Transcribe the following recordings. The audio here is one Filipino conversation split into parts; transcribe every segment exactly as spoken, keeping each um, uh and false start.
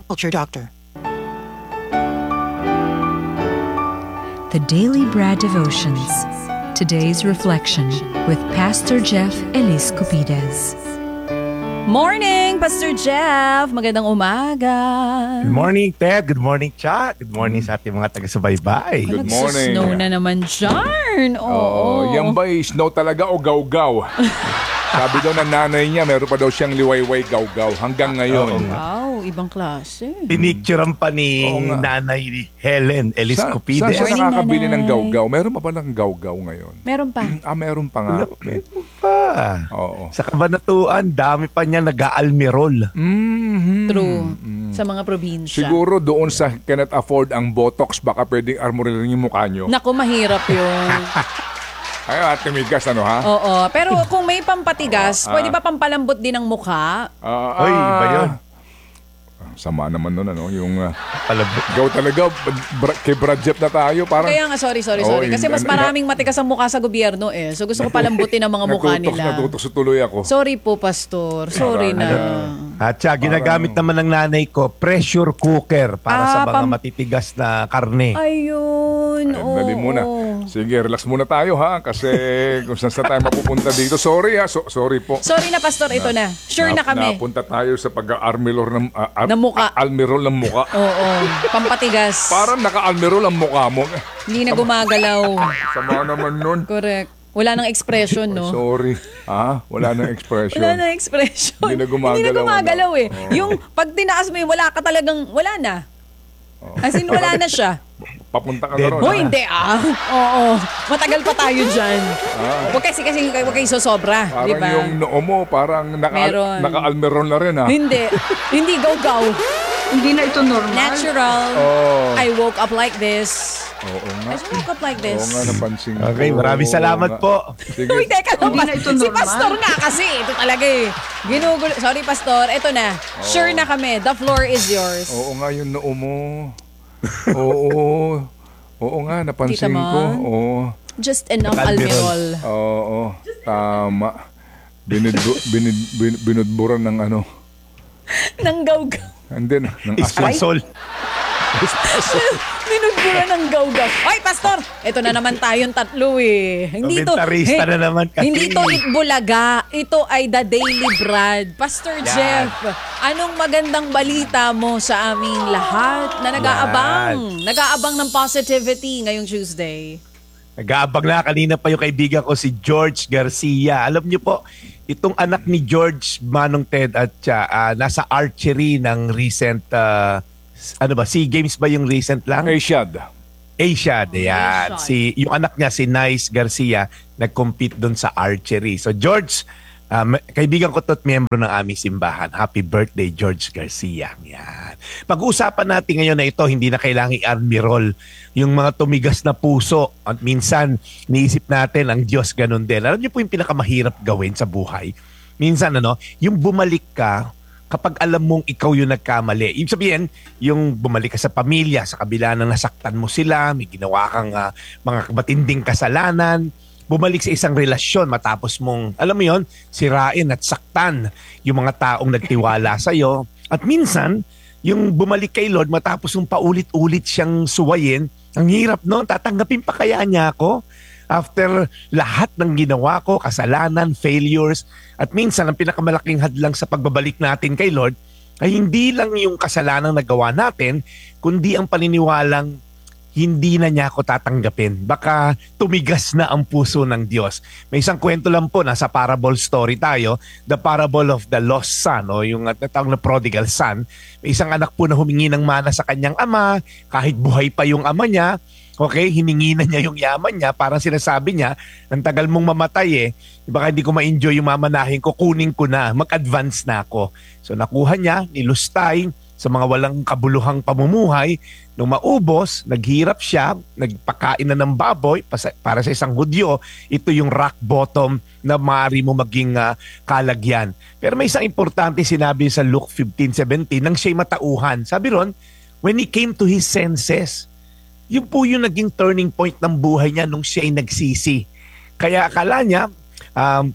Culture Doctor. The Daily Bread Devotions. Today's reflection with Pastor Jeff Elis Cupides. Morning, Pastor Jeff! Magandang umaga! Good morning, Ted. Good morning, Cha. Good morning sa ating mga taga-subaybay. Good morning. Snow na naman dyan. Oo. Oo, yan ba snow talaga o gaw-gaw? Sabi daw ng nanay niya, meron pa daw siyang liwayway gaw-gaw hanggang ngayon. Wow, ibang klase. Pinicturean pa ni Oo nga. Nanay Helen Elis Sa, Cupides. saan siya Morning, nakakabili nanay. ng gaw-gaw? Meron pa ba ng gaw-gaw ngayon? Meron pa. Ah, meron pa nga. Pa. Oo. Sa Kabanatuan, dami pa niya nag-aalmirol. Mhm. True. Sa mga probinsya. Siguro doon sa cannot afford ang Botox, baka pwedeng armorilin yung mukha nyo. Naku, mahirap yun. Ay, ate Migas, ano ha? Oo. Pero kung may pampatigas, Ah. pwede ba pampalambot din ng mukha? Ah, Oy, iba yun. Sama naman nun, ano? Yung uh, Palabot. gaw talaga, bra- kay Bradjet na tayo. Parang Kaya nga, sorry, sorry, Oo, sorry. Kasi mas in- maraming matigas ang mukha sa gobyerno eh. So gusto ko palambutin ang mga mukha natutok, nila. natutok sa tuloy ako. Sorry po, Pastor. Sorry na. At siya, ginagamit naman ng nanay ko, pressure cooker para sa Ah, mga pam- matitigas na karne. Ayun. Ay, Oo. dali muna. Sige, relax muna tayo ha. Kasi kung saan saan tayo mapupunta dito. Sorry ha. So, sorry po. Sorry na, Pastor. Ito na. Sure na kami. Napunta tayo sa pag-armilor ng... ah, ar- Ng muka. ah, almirol ng muka. Oo. Pampatigas. Parang naka-almirol ang muka mo. Hindi na gumagalaw. Sama naman nun. Correct. Wala nang expression, no? Sorry. Ha? Wala nang expression. Wala nang expression. Hindi na gumagalaw, Hindi na gumagalaw ano? eh. Yung pag tinaas mo yun, wala ka talagang, wala na. As in, wala na siya. Papunta ka na Dead. ron. Hoy, ha? hindi ah. Oo. Matagal pa tayo dyan. Huwag kasi kasi huwag kayo sosobra. Parang Di ba? yung noo mo, parang naka, Meron. naka-almiron na rin ha. Hindi. Hindi gaw-gaw. Hindi na ito normal. Natural. Oh. I woke up like this. Oo nga. I just woke up like Oo this. nga, napansin ko. Okay, maraming Oo salamat nga. po. Sige. Uy, teka lang. Hindi na ito Si normal. Pastor nga kasi. Ito talaga eh. Ginugulo. Sorry, Pastor. Ito na. Sure na kami. The floor is yours. Oo nga, yung noo mo. Oo. Oo nga, napansin Kita mo? ko. Oo. Just enough Almirol. almirol. Oo. Tama. Binidbu, binid, bin, binudburan ng ano. Nang gaw-gaw. And then, ng asin. Ispasol. Minugura ng gaw-gaw. Ay, Pastor! Ito na naman tayong tatlo eh. Hindi to, Komentarista na naman kasi. Hindi to Itbulaga. Ito ay The Daily Brad. Pastor Yan. Jeff, anong magandang balita mo sa aming lahat na nag-aabang? Nag-aabang ng positivity ngayong Tuesday. Nag-aabang na kanina pa yung kaibigan ko si George Garcia. Alam niyo po, itong anak ni George Manong Ted at siya, ah, nasa archery ng recent, ah, ano ba, SEA Games ba yung recent lang? Asiad. Asia, Asiad. ayan. Si, yung anak niya, si Nice Garcia, nag-compete doon sa archery. So George, um, kaibigan ko to at miyembro ng aming simbahan. Happy birthday, George Garcia. Yan. Pag-uusapan natin ngayon na ito, hindi na kailangang i-admirol yung mga tumigas na puso. At minsan, niisip natin ang Diyos ganun din. Alam niyo po yung pinakamahirap gawin sa buhay? Minsan, ano, yung bumalik ka kapag alam mong ikaw yung nagkamali. Ibig sabihin, yung bumalik ka sa pamilya, sa kabila ng nasaktan mo sila, may ginawa kang ah, mga matinding kasalanan, bumalik sa isang relasyon matapos mong, alam mo yon, sirain at saktan yung mga taong nagtiwala sa'yo. At minsan, yung bumalik kay Lord matapos yung paulit-ulit siyang suwayin, ang hirap no, tatanggapin pa kaya niya ako? After lahat ng ginawa ko, kasalanan, failures, at minsan ang pinakamalaking hadlang sa pagbabalik natin kay Lord ay hindi lang yung kasalanang nagawa natin, kundi ang paniniwalang hindi na niya ako tatanggapin. Baka tumigas na ang puso ng Diyos. May isang kwento lang po, nasa parable story tayo, the parable of the lost son, o yung at natawag na prodigal son. May isang anak po na humingi ng mana sa kanyang ama, kahit buhay pa yung ama niya, okay, hiningi na niya yung yaman niya, parang sinasabi niya, ang tagal mong mamatay eh, baka hindi ko ma-enjoy yung mamanahin ko, kunin ko na, mag-advance na ako. So nakuha niya, nilustay sa mga walang kabuluhang pamumuhay. Nung maubos, naghirap siya, nagpakain na ng baboy para sa isang Hudyo. Ito yung rock bottom na maaari mo maging uh, kalagyan. Pero may isang importante sinabi sa Luke fifteen seventeen nang siya'y matauhan. Sabi ron, when he came to his senses, yun po yung naging turning point ng buhay niya nung siya'y nagsisi. Kaya akala niya, um,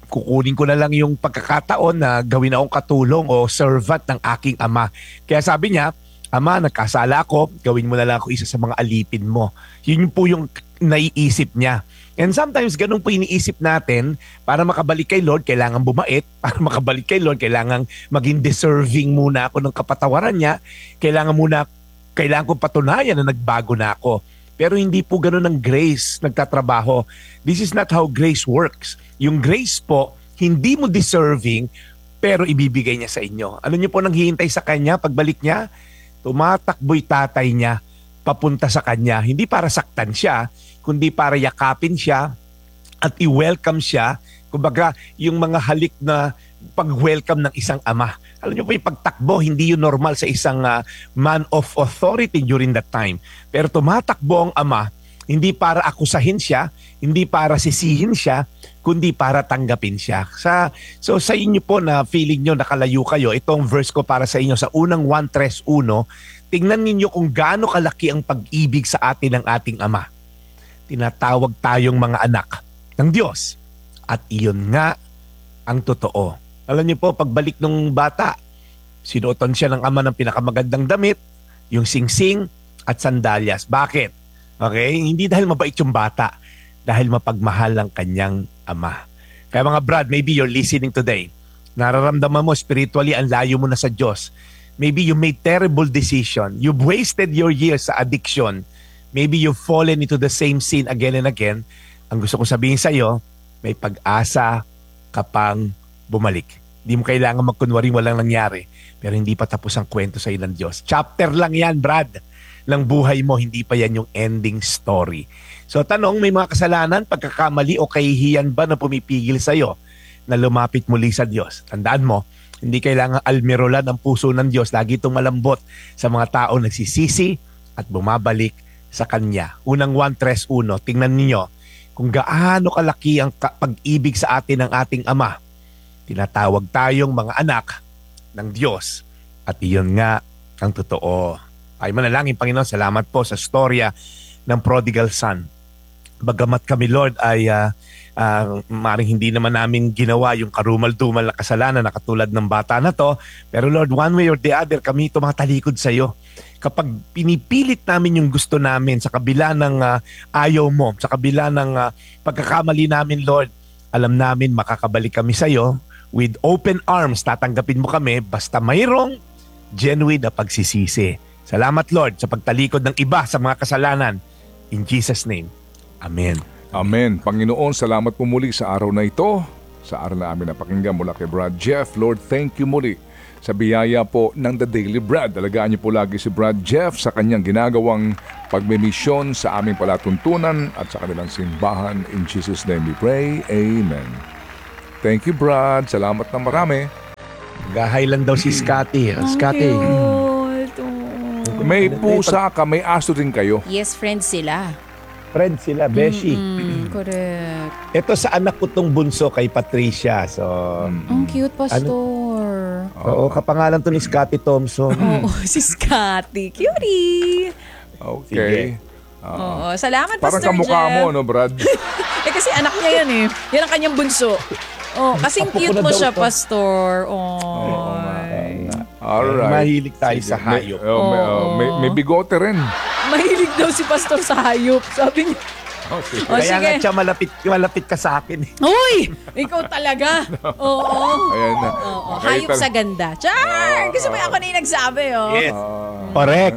kukunin ko na lang yung pagkakataon na gawin akong katulong o servant ng aking ama. Kaya sabi niya, Ama, nagkasala ako, gawin mo na lang ako isa sa mga alipin mo. Yun po yung naiisip niya. And sometimes ganun po iniisip natin, para makabalik kay Lord, kailangan bumait. Para makabalik kay Lord, kailangan maging deserving muna ako ng kapatawaran niya. Kailangan muna, kailangan ko patunayan na nagbago na ako. Pero hindi po ganun ang grace nagtatrabaho. This is not how grace works. Yung grace po, hindi mo deserving, pero ibibigay niya sa inyo. Ano niyo po nang hihintay sa kanya pagbalik niya? Tumatakbo'y tatay niya papunta sa kanya. Hindi para saktan siya, kundi para yakapin siya at i-welcome siya. Kumbaga, yung mga halik na pag-welcome ng isang ama. Alam niyo po, yung pagtakbo, hindi yun normal sa isang uh, man of authority during that time. Pero tumatakbo ang ama, hindi para akusahin siya, hindi para sisihin siya, kundi para tanggapin siya. Sa, so sa inyo po na feeling nyo nakalayo kayo, itong verse ko para sa inyo sa unang one tres one, tingnan ninyo kung gaano kalaki ang pag-ibig sa atin ng ating Ama. Tinatawag tayong mga anak ng Diyos. At iyon nga ang totoo. Alam niyo po, pagbalik ng bata, sinuotan siya ng ama ng pinakamagandang damit, yung singsing at sandalyas. Bakit? Okay? Hindi dahil mabait yung bata, dahil mapagmahal ang kanyang ama. Kaya mga brad, maybe you're listening today. Nararamdaman mo spiritually ang layo mo na sa Diyos. Maybe you made terrible decision. You've wasted your years sa addiction. Maybe you've fallen into the same sin again and again. Ang gusto ko sabihin sa iyo, may pag-asa ka pang bumalik. Hindi mo kailangan magkunwaring walang nangyari. Pero hindi pa tapos ang kwento sa iyo ng Diyos. Chapter lang yan, brad, ng buhay mo. Hindi pa yan yung ending story. So tanong, may mga kasalanan, pagkakamali o kahihiyan ba na pumipigil sa iyo na lumapit muli sa Diyos? Tandaan mo, hindi kailangan almirolan ang puso ng Diyos. Lagi itong malambot sa mga tao nagsisisi at bumabalik sa Kanya. Unang one tres one, tingnan ninyo kung gaano kalaki ang pag-ibig sa atin ng ating Ama. Tinatawag tayong mga anak ng Diyos. At iyon nga ang totoo. Ay manalangin, Panginoon, salamat po sa storya ng prodigal son. Bagamat kami, Lord, ay uh, uh, maring hindi naman namin ginawa yung karumal-dumal na kasalanan na katulad ng bata na to. Pero Lord, one way or the other, kami tumatalikod sa iyo. Kapag pinipilit namin yung gusto namin sa kabila ng uh, ayaw mo, sa kabila ng uh, pagkakamali namin, Lord, alam namin makakabalik kami sa iyo with open arms. Tatanggapin mo kami basta mayroong genuine na pagsisisi. Salamat, Lord, sa pagtalikod ng iba sa mga kasalanan. In Jesus' name. Amen. Amen. Panginoon, salamat po muli sa araw na ito. Sa araw na amin napakinggan mula kay Brad Jeff. Lord, thank you muli sa biyaya po ng The Daily Brad. Alagaan niyo po lagi si Brad Jeff sa kanyang ginagawang pagmimisyon sa aming palatuntunan at sa kanilang simbahan. In Jesus' name we pray. Amen. Thank you, Brad. Salamat na marami. Gahay lang daw si Scotty. Scotty. Cute. May pusa ka, may aso rin kayo. Yes, friends sila. Friends sila, Beshi. Mm, correct. Ito sa anak ko tong bunso kay Patricia. So, Ang cute, Pastor. oo, kapangalan to ni Scotty Thompson. Oo, si Scotty. Cutie. Okay. Oo, salamat, Parang Pastor kamukha Jeff. mo, no, Brad? Eh, kasi anak niya yan eh. Yan ang kanyang bunso. Oh, kasing Apo ko cute na mo daw siya, to. Pastor. Oh. Alright. Mahilig tayo sa May, hayop. oh, may, oh, may, may bigote rin. Mahilig daw si Pastor sa hayop. Sabi niya. Okay. Oh, Kaya sige. nga siya malapit, malapit ka sa akin. Uy! Ikaw talaga. Oo. Ayan na. Oo. Okay, Hayop tal- sa ganda. Char! Gusto mo yung ako na yung nagsabi, oh. Yes. Correct.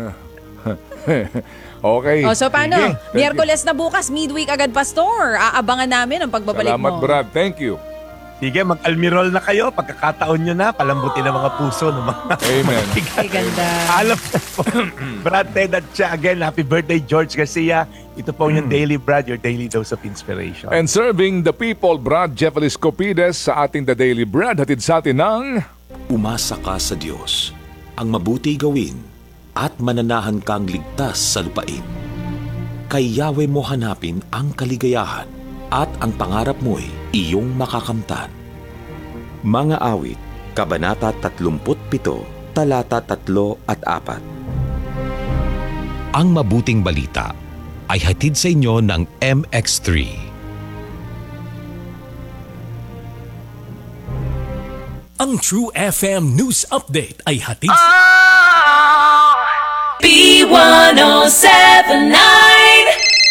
Okay. Oh, so paano? Sige. Thank Miyerkules na bukas, midweek agad, Pastor. Aabangan namin ang pagbabalik Salamat, mo. Brad. Thank you. Sige, mag-almirol na kayo. Pagkakataon nyo na, palambutin ang mga puso ng mga Amen. Ay, ganda. alam na po. Brad Ted at siya again. Happy birthday, George Garcia. Ito po yung Daily Brad, your daily dose of inspiration. And serving the people, Brad Jeff Copides sa ating The Daily Bread. Hatid sa atin ng... Umasa ka sa Diyos, ang mabuti gawin, at mananahan kang ligtas sa lupain. Kay Yahweh mo hanapin ang kaligayahan, at ang pangarap mo'y iyong makakamtan. Mga awit, Kabanata tatlumpu't pito, talata tatlo at apat. Ang mabuting balita ay hatid sa inyo ng M X three. Ang True F M News Update ay hatid B one oh seven nine.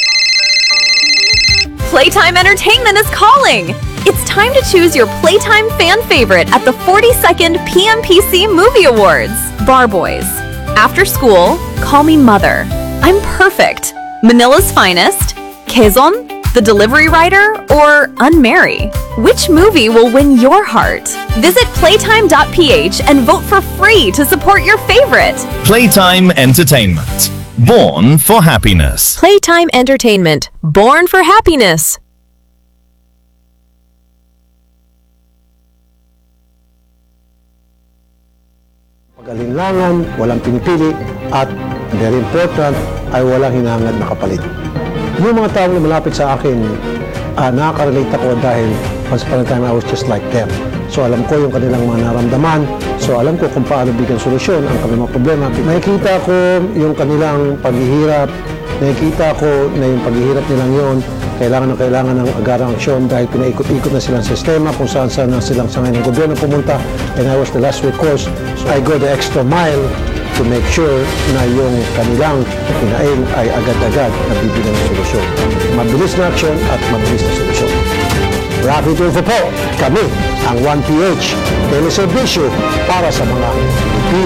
Playtime Entertainment is calling! It's time to choose your Playtime fan favorite at the forty-second P M P C Movie Awards. Bar Boys. After School, Call Me Mother. I'm Perfect. Manila's Finest. Quezon, The Delivery Rider, or Unmarry. Which movie will win your heart? Visit playtime dot p h and vote for free to support your favorite. Playtime Entertainment. Born for happiness. Playtime Entertainment. Born for happiness. Pag-alinlangan, walang pinipili, at very important, ay walang hinangad na kapalit. Yung mga taong lumalapit sa akin, uh, nakaka-relate ako dahil once upon a time I was just like them. So alam ko yung kanilang mga naramdaman, so alam ko kung paano bigyan solusyon ang kanilang mga problema. Nakikita ko yung kanilang paghihirap, nakikita ko na yung paghihirap nilang yon kailangan na kailangan ng agarang aksyon dahil pinaikot-ikot na silang sistema kung saan saan na silang sangay ng gobyerno pumunta, and I was the last recourse. So I go the extra mile to make sure na yung kanilang kinain ay agad-agad na bibigyan ng solusyon. Mabilis na aksyon at mabilis na solusyon. Rafi Tulfo po, kami ang one P H teleservisyo para sa mga